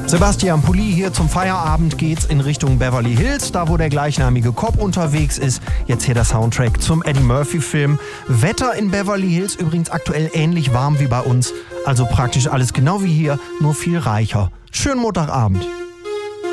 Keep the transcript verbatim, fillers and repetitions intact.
Sebastian Pulli hier. Zum Feierabend geht's in Richtung Beverly Hills, da wo der gleichnamige Cop unterwegs ist. Jetzt hier der Soundtrack zum Eddie Murphy-Film. Wetter in Beverly Hills übrigens aktuell ähnlich warm wie bei uns. Also praktisch alles genau wie hier, nur viel reicher. Schönen Montagabend.